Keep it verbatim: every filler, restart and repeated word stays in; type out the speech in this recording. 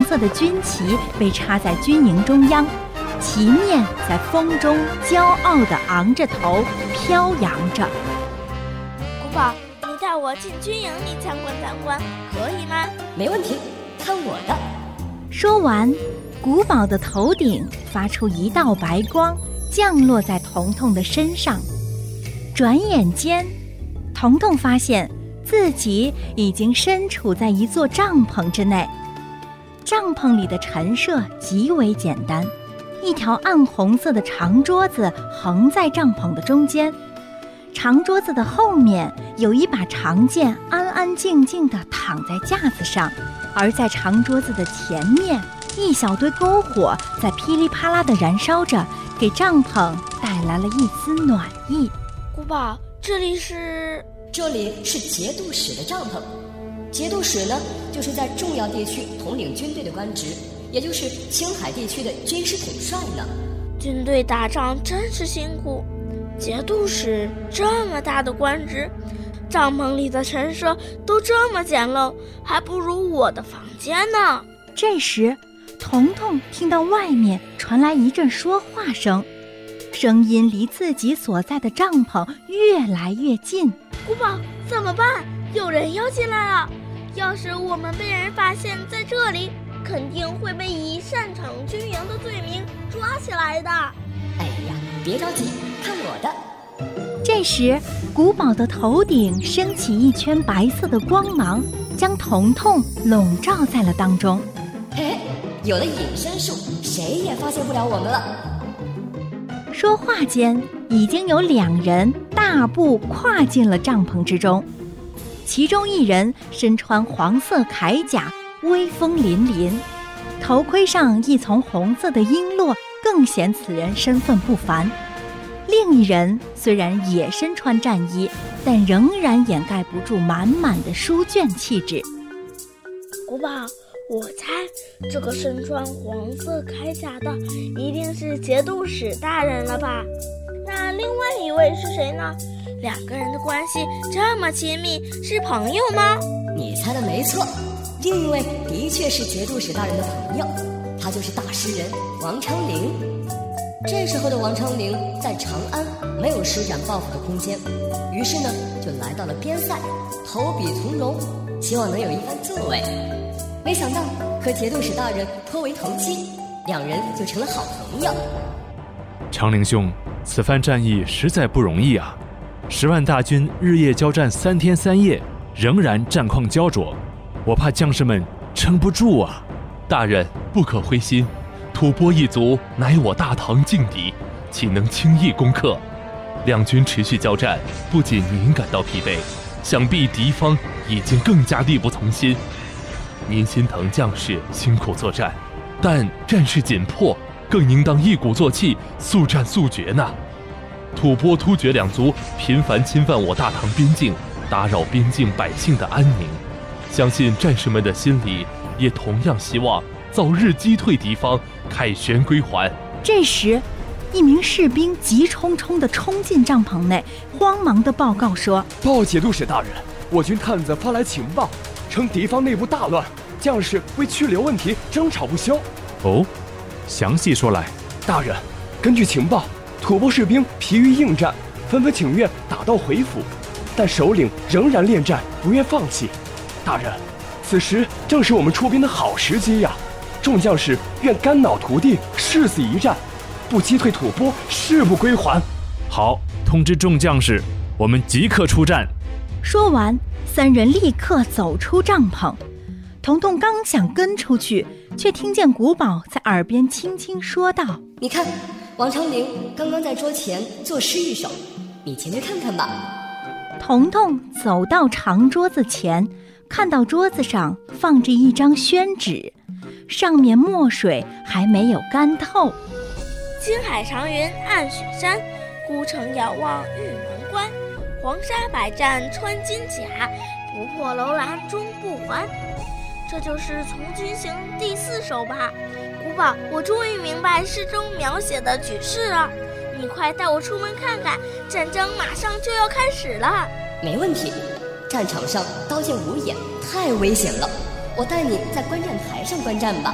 色的军旗被插在军营中央，旗面在风中骄傲地昂着头飘扬着。 古堡，你带我进军营里参观参观，可以吗？ 没问题，看我的。 说完，古堡的头顶发出一道白光，降落在彤彤的身上。转眼间，彤彤发现自己已经身处在一座帐篷之内。帐篷里的陈设极为简单，一条暗红色的长桌子横在帐篷的中间，长桌子的后面有一把长剑安安静静地躺在架子上，而在长桌子的前面，一小堆篝火在噼里啪啦地燃烧着，给帐篷带来了一丝暖意。 古堡，这里是…… 这里是节度使的帐篷。节度使呢，就是在重要地区统领军队的官职，也就是青海地区的军事统帅呢。 军队打仗真是辛苦，节度使这么大的官职，帐篷里的陈设都这么简陋，还不如我的房间呢。 这时，彤彤听到外面传来一阵说话声，声音离自己所在的帐篷越来越近。 古堡，怎么办？有人要进来了！要是我们被人发现在这里，肯定会被以擅闯军营的罪名抓起来的。 哎呀，别着急，看我的。 这时，古堡的头顶升起一圈白色的光芒，将彤彤笼罩在了当中。 嘿，有了隐身术，谁也发现不了我们了。 说话间，已经有两人大步跨进了帐篷之中。其中一人身穿黄色铠甲，威风凛凛，头盔上一丛红色的璎珞更显此人身份不凡。另一人虽然也身穿战衣，但仍然掩盖不住满满的书卷气质。 古堡，我猜这个身穿黄色铠甲的一定是节度使大人了吧？那另外一位是谁呢？两个人的关系这么亲密，是朋友吗？ 你猜的没错，另一位的确是节度使大人的朋友，他就是大诗人王昌龄。这时候的王昌龄在长安没有施展抱负的空间，于是呢就来到了边塞，投笔从戎，希望能有一番作为。没想到和节度使大人颇为投机，两人就成了好朋友。 昌龄兄，此番战役实在不容易啊！十万大军日夜交战三天三夜，仍然战况焦灼，我怕将士们撑不住啊！ 大人不可灰心，吐蕃一族乃我大唐劲敌，岂能轻易攻克？两军持续交战，不仅您感到疲惫，想必敌方已经更加力不从心。您心疼将士辛苦作战，但战事紧迫，更应当一鼓作气，速战速决呢。吐蕃突厥两族频繁侵犯我大唐边境，打扰边境百姓的安宁，相信战士们的心里也同样希望早日击退敌方，凯旋归还。 这时，一名士兵急冲冲地冲进帐篷内，慌忙地报告说： 报节度使大人，我军探子发来情报，称敌方内部大乱，将士为去留问题争吵不休。 哦，详细说来。 大人，根据情报，吐蕃士兵疲于应战，纷纷请愿打道回府，但首领仍然恋战，不愿放弃。大人，此时正是我们出兵的好时机呀！众将士愿肝脑涂地，誓死一战，不击退吐蕃，誓不归还。 好，通知众将士，我们即刻出战。 说完，三人立刻走出帐篷。彤彤刚想跟出去，却听见古堡在耳边轻轻说道： 你看，王昌龄刚刚在桌前作诗一首，你前去看看吧。 彤彤走到长桌子前，看到桌子上放着一张宣纸，上面墨水还没有干透。 青海长云暗雪山，孤城遥望玉门关。黄沙百战穿金甲，不破楼兰终不还。这就是从军行第四首吧。古堡，我终于明白诗中描写的局势了，你快带我出门看看，战争马上就要开始了。 没问题，战场上刀剑无眼，太危险了，我带你在观战台上观战吧。